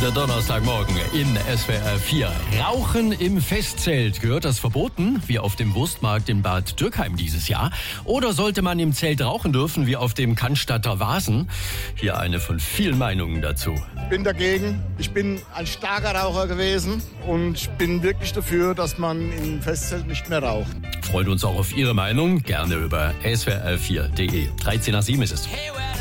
Der Donnerstagmorgen in SWR 4. Rauchen im Festzelt, gehört das verboten, wie auf dem Wurstmarkt in Bad Dürkheim dieses Jahr? Oder sollte man im Zelt rauchen dürfen, wie auf dem Cannstatter Wasen? Hier eine von vielen Meinungen dazu. Ich bin dagegen. Ich bin ein starker Raucher gewesen und ich bin wirklich dafür, dass man im Festzelt nicht mehr raucht. Freuen uns auch auf Ihre Meinung, gerne über swr4.de. 13 nach 7 ist es. Hey,